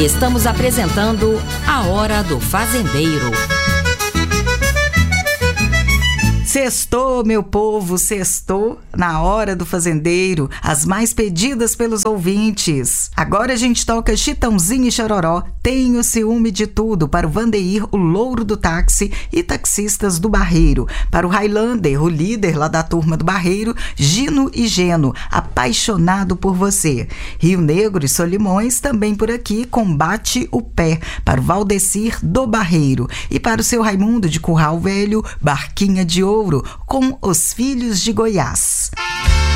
Estamos apresentando A Hora do Fazendeiro. Sextou, meu povo, sextou na Hora do Fazendeiro, as mais pedidas pelos ouvintes. Agora a gente toca Chitãozinho e Chororó, Tenho Ciúme de Tudo, para o Vandeir, o louro do táxi e taxistas do Barreiro. Para o Highlander, o líder lá da turma do Barreiro, Gino e Geno, apaixonado por você. Rio Negro e Solimões, também por aqui, Combate o Pé, para o Valdecir do Barreiro. E para o seu Raimundo de Curral Velho, Barquinha de Ouro, com Os Filhos de Goiás.